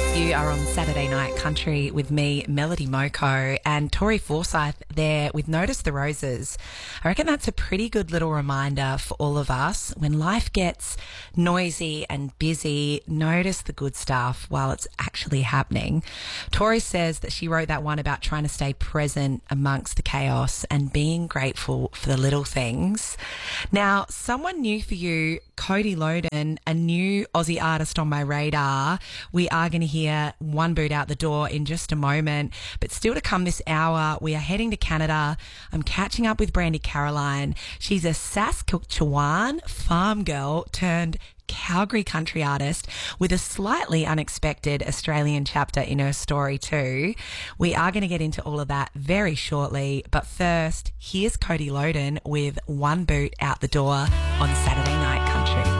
You are on Saturday Night Country with me, Melody Moko, and Tori Forsyth there with Notice the Roses. I reckon that's a pretty good little reminder for all of us. When life gets noisy and busy, notice the good stuff while it's actually happening. Tori says that she wrote that one about trying to stay present amongst the chaos and being grateful for the little things. Now, someone new for you, Cody Loden, a new Aussie artist on my radar. We are going to hear One Boot Out the Door in just a moment, but still to come this hour, we are heading to Canada. I'm catching up with Brandy Caroline. She's a Saskatchewan farm girl turned Calgary country artist with a slightly unexpected Australian chapter in her story too. We are going to get into all of that very shortly, but first, here's Cody Loden with One Boot Out the Door on Saturday Night Country.